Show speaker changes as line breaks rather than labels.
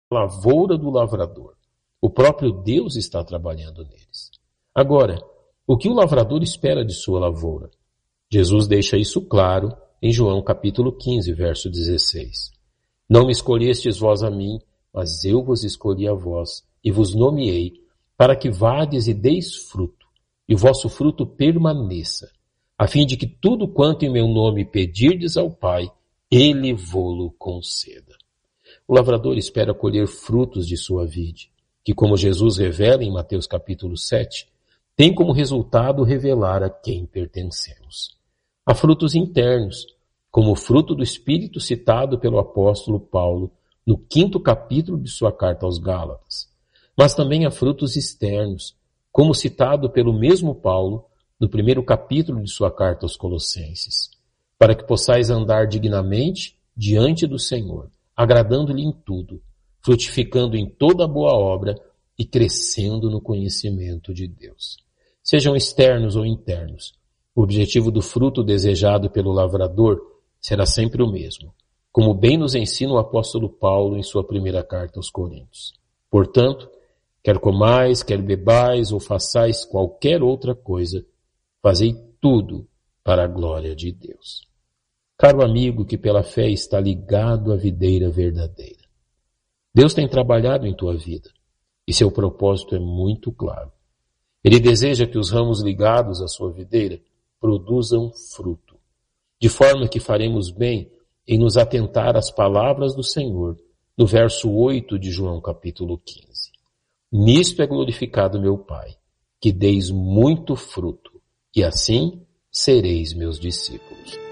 lavoura do lavrador. O próprio Deus está trabalhando neles. Agora, o que o lavrador espera de sua lavoura? Jesus deixa isso claro em João capítulo 15, verso 16. Não me escolhestes vós a mim, mas eu vos escolhi a vós, e vos nomeei, para que vades e deis fruto, e o vosso fruto permaneça, a fim de que tudo quanto em meu nome pedirdes ao Pai, Ele vô-lo conceda. O lavrador espera colher frutos de sua vide, que, como Jesus revela em Mateus capítulo 7, tem como resultado revelar a quem pertencemos. Há frutos internos, como o fruto do Espírito citado pelo apóstolo Paulo no 5º capítulo de sua carta aos Gálatas. Mas também há frutos externos, como citado pelo mesmo Paulo no 1º capítulo de sua carta aos Colossenses, para que possais andar dignamente diante do Senhor, agradando-lhe em tudo, frutificando em toda boa obra e crescendo no conhecimento de Deus. Sejam externos ou internos, o objetivo do fruto desejado pelo lavrador será sempre o mesmo, como bem nos ensina o apóstolo Paulo em sua 1ª carta aos Coríntios. Portanto, quer comais, quer bebais ou façais qualquer outra coisa, fazei tudo para a glória de Deus. Caro amigo que pela fé está ligado à videira verdadeira, Deus tem trabalhado em tua vida e seu propósito é muito claro. Ele deseja que os ramos ligados à sua videira produzam fruto, de forma que faremos bem em nos atentar às palavras do Senhor, no verso 8 de João capítulo 15. Nisto é glorificado meu Pai, que deis muito fruto, e assim sereis meus discípulos.